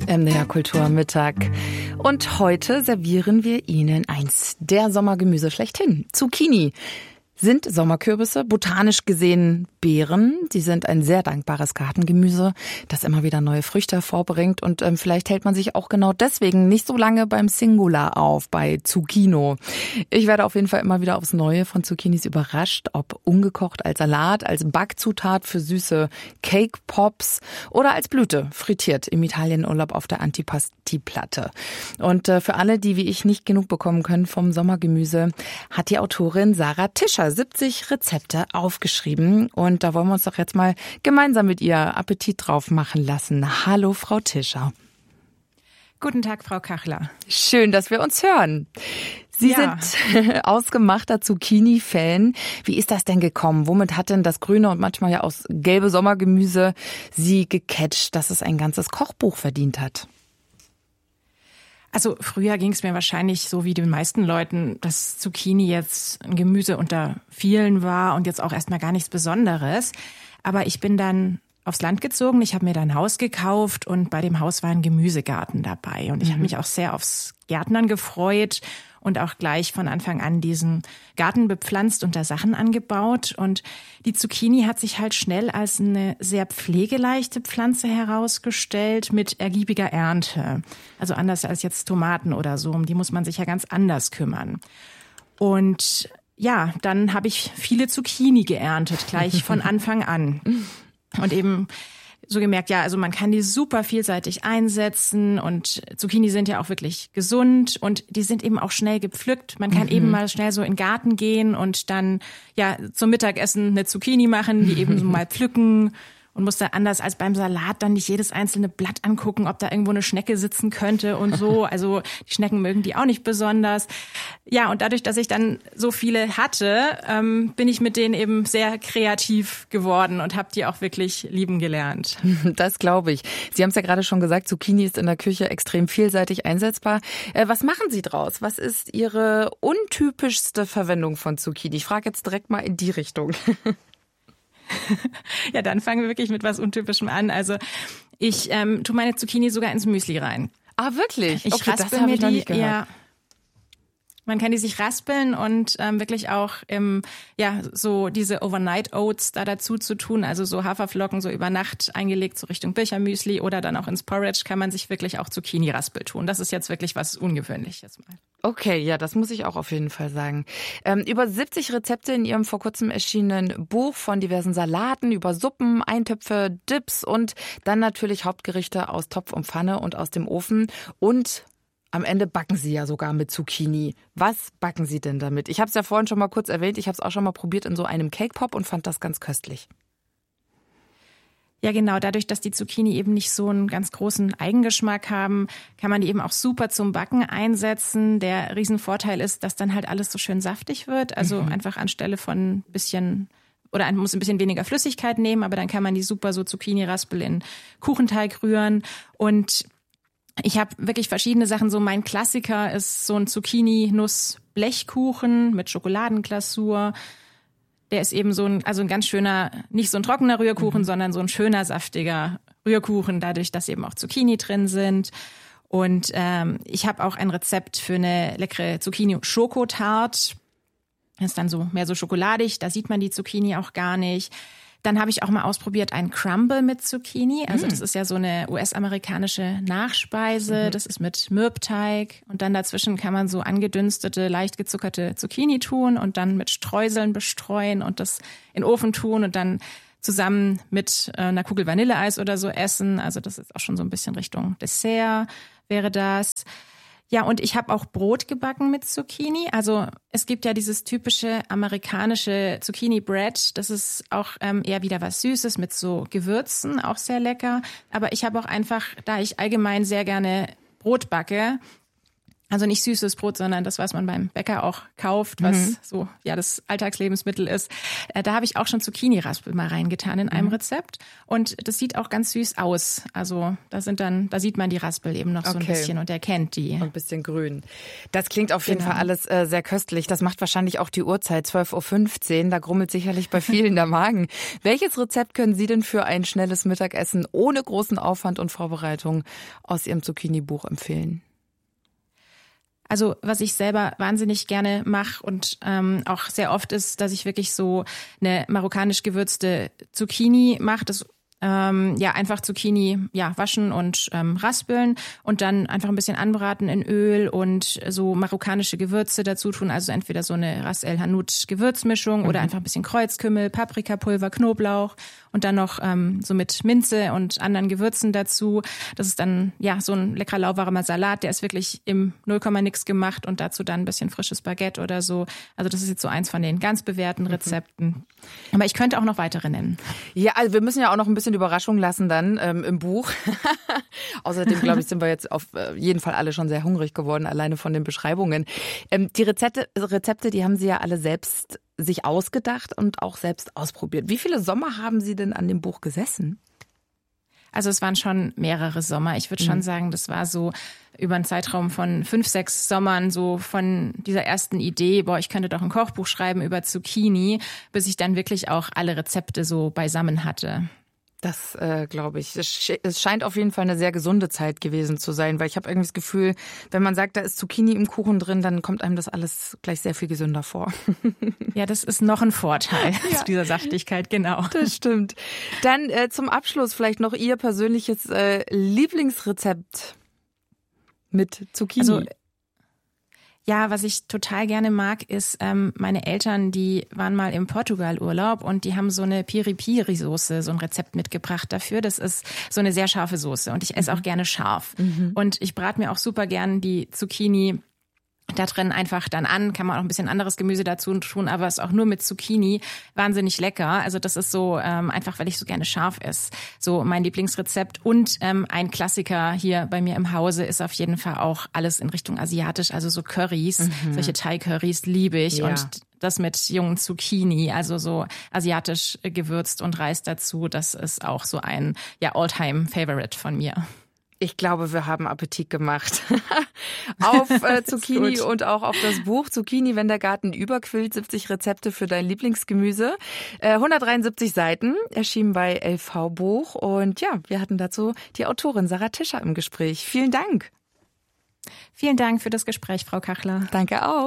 MDR Kulturmittag. Und heute servieren wir Ihnen eins der Sommergemüse schlechthin. Zucchini sind Sommerkürbisse, botanisch gesehen Beeren. Sie sind ein sehr dankbares Gartengemüse, das immer wieder neue Früchte hervorbringt. Und vielleicht hält man sich auch genau deswegen nicht so lange beim Singular auf, bei Zucchino. Ich werde auf jeden Fall immer wieder aufs Neue von Zucchinis überrascht, ob ungekocht als Salat, als Backzutat für süße Cake Pops oder als Blüte, frittiert im Italienurlaub auf der Antipasti-Platte. Und für alle, die wie ich nicht genug bekommen können vom Sommergemüse, hat die Autorin Sarah Tischer 70 Rezepte aufgeschrieben. Und da wollen wir uns doch jetzt mal gemeinsam mit ihr Appetit drauf machen lassen. Hallo, Frau Tischer. Guten Tag, Frau Kachler. Schön, dass wir uns hören. Sie sind ausgemachter Zucchini-Fan. Wie ist das denn gekommen? Womit hat denn das grüne und manchmal ja auch gelbe Sommergemüse Sie gecatcht, dass es ein ganzes Kochbuch verdient hat? Also früher ging es mir wahrscheinlich so wie den meisten Leuten, dass Zucchini jetzt ein Gemüse unter vielen war und jetzt auch erstmal gar nichts Besonderes. Aber ich bin dann aufs Land gezogen, ich habe mir da ein Haus gekauft und bei dem Haus war ein Gemüsegarten dabei. Und ich habe mich auch sehr aufs Gärtnern gefreut und auch gleich von Anfang an diesen Garten bepflanzt und da Sachen angebaut. Und die Zucchini hat sich halt schnell als eine sehr pflegeleichte Pflanze herausgestellt mit ergiebiger Ernte. Also anders als jetzt Tomaten oder so, um die muss man sich ja ganz anders kümmern. Und ja, dann habe ich viele Zucchini geerntet, gleich von Anfang an. Und eben so gemerkt, ja, also man kann die super vielseitig einsetzen und Zucchini sind ja auch wirklich gesund und die sind eben auch schnell gepflückt. Man kann eben mal schnell so in den Garten gehen und dann ja zum Mittagessen eine Zucchini machen, die eben so mal pflücken und muss da anders als beim Salat dann nicht jedes einzelne Blatt angucken, ob da irgendwo eine Schnecke sitzen könnte und so. Also die Schnecken mögen die auch nicht besonders. Ja, und dadurch, dass ich dann so viele hatte, bin ich mit denen eben sehr kreativ geworden und habe die auch wirklich lieben gelernt. Das glaube ich. Sie haben es ja gerade schon gesagt, Zucchini ist in der Küche extrem vielseitig einsetzbar. Was machen Sie draus? Was ist Ihre untypischste Verwendung von Zucchini? Ich frage jetzt direkt mal in die Richtung. Ja, dann fangen wir wirklich mit was Untypischem an. Also ich tue meine Zucchini sogar ins Müsli rein. Ah, wirklich? Ich raspel mir die, ja. Man kann die sich raspeln und wirklich auch so diese Overnight Oats da dazu zu tun, also so Haferflocken so über Nacht eingelegt so Richtung Birchermüsli oder dann auch ins Porridge kann man sich wirklich auch Zucchini-Raspel tun. Das ist jetzt wirklich was Ungewöhnliches mal. Okay, ja, das muss ich auch auf jeden Fall sagen. Über 70 Rezepte in Ihrem vor kurzem erschienenen Buch von diversen Salaten, über Suppen, Eintöpfe, Dips und dann natürlich Hauptgerichte aus Topf und Pfanne und aus dem Ofen und am Ende backen Sie ja sogar mit Zucchini. Was backen Sie denn damit? Ich habe es ja vorhin schon mal kurz erwähnt, ich habe es auch schon mal probiert in so einem Cake Pop und fand das ganz köstlich. Ja, genau. Dadurch, dass die Zucchini eben nicht so einen ganz großen Eigengeschmack haben, kann man die eben auch super zum Backen einsetzen. Der Riesenvorteil ist, dass dann halt alles so schön saftig wird. Also einfach anstelle von ein bisschen oder man muss ein bisschen weniger Flüssigkeit nehmen, aber dann kann man die super so Zucchini-Raspel in Kuchenteig rühren und ich habe wirklich verschiedene Sachen. So mein Klassiker ist so ein Zucchini-Nuss-Blechkuchen mit Schokoladenglasur. Der ist eben so ein ganz schöner, nicht so ein trockener Rührkuchen, sondern so ein schöner, saftiger Rührkuchen, dadurch, dass eben auch Zucchini drin sind. Und ich habe auch ein Rezept für eine leckere Zucchini-Schokotart. Das ist dann so mehr so schokoladig, da sieht man die Zucchini auch gar nicht. Dann habe ich auch mal ausprobiert ein Crumble mit Zucchini. Also das ist ja so eine US-amerikanische Nachspeise. Das ist mit Mürbteig. Und dann dazwischen kann man so angedünstete, leicht gezuckerte Zucchini tun und dann mit Streuseln bestreuen und das in den Ofen tun und dann zusammen mit einer Kugel Vanilleeis oder so essen. Also das ist auch schon so ein bisschen Richtung Dessert wäre das. Ja, und ich habe auch Brot gebacken mit Zucchini. Also es gibt ja dieses typische amerikanische Zucchini-Bread. Das ist auch eher wieder was Süßes mit so Gewürzen, auch sehr lecker. Aber ich habe auch einfach, da ich allgemein sehr gerne Brot backe, Also nicht süßes Brot, sondern das, was man beim Bäcker auch kauft, was so ja das Alltagslebensmittel ist. Da habe ich auch schon Zucchini-Raspel mal reingetan in einem Rezept. Und das sieht auch ganz süß aus. Also da sieht man die Raspel eben noch so ein bisschen und erkennt die. Und ein bisschen grün. Das klingt auf jeden Fall alles sehr köstlich. Das macht wahrscheinlich auch die Uhrzeit, 12.15 Uhr. Da grummelt sicherlich bei vielen der Magen. Welches Rezept können Sie denn für ein schnelles Mittagessen ohne großen Aufwand und Vorbereitung aus Ihrem Zucchini-Buch empfehlen? Also was ich selber wahnsinnig gerne mache und auch sehr oft ist, dass ich wirklich so eine marokkanisch gewürzte Zucchini mache. Das einfach Zucchini waschen und raspeln und dann einfach ein bisschen anbraten in Öl und so marokkanische Gewürze dazu tun. Also entweder so eine Ras El Hanout Gewürzmischung oder einfach ein bisschen Kreuzkümmel, Paprikapulver, Knoblauch und dann noch so mit Minze und anderen Gewürzen dazu. Das ist dann so ein leckerer lauwarmer Salat, der ist wirklich im 0,nix gemacht und dazu dann ein bisschen frisches Baguette oder so. Also das ist jetzt so eins von den ganz bewährten Rezepten. Aber ich könnte auch noch weitere nennen. Ja, also wir müssen ja auch noch ein bisschen Überraschung lassen dann im Buch. Außerdem, glaube ich, sind wir jetzt auf jeden Fall alle schon sehr hungrig geworden, alleine von den Beschreibungen. Die Rezepte, die haben Sie ja alle selbst sich ausgedacht und auch selbst ausprobiert. Wie viele Sommer haben Sie denn an dem Buch gesessen? Also es waren schon mehrere Sommer. Ich würde schon sagen, das war so über einen Zeitraum von 5, 6 Sommern, so von dieser ersten Idee, ich könnte doch ein Kochbuch schreiben über Zucchini, bis ich dann wirklich auch alle Rezepte so beisammen hatte. Das glaube ich. Es scheint auf jeden Fall eine sehr gesunde Zeit gewesen zu sein, weil ich habe irgendwie das Gefühl, wenn man sagt, da ist Zucchini im Kuchen drin, dann kommt einem das alles gleich sehr viel gesünder vor. Ja, das ist noch ein Vorteil zu dieser Saftigkeit, genau. Das stimmt. Dann zum Abschluss vielleicht noch Ihr persönliches Lieblingsrezept mit Zucchini. Also, ja, was ich total gerne mag, ist meine Eltern, die waren mal im Portugal-Urlaub und die haben so eine Piri-Piri-Soße, so ein Rezept mitgebracht dafür. Das ist so eine sehr scharfe Soße und ich esse auch gerne scharf. Und ich brate mir auch super gern die Zucchini da drin einfach dann an, kann man auch ein bisschen anderes Gemüse dazu tun, aber ist auch nur mit Zucchini wahnsinnig lecker. Also das ist so einfach, weil ich so gerne scharf esse. So mein Lieblingsrezept und ein Klassiker hier bei mir im Hause ist auf jeden Fall auch alles in Richtung asiatisch, also so Currys, solche Thai-Currys liebe ich und das mit jungen Zucchini, also so asiatisch gewürzt und Reis dazu, das ist auch so ein All-Time-Favorite von mir. Ich glaube, wir haben Appetit gemacht auf Zucchini und auch auf das Buch Zucchini, wenn der Garten überquillt, 70 Rezepte für dein Lieblingsgemüse. 173 Seiten, erschienen bei LV Buch. Und ja, wir hatten dazu die Autorin Sarah Tischer im Gespräch. Vielen Dank. Vielen Dank für das Gespräch, Frau Kachler. Danke auch.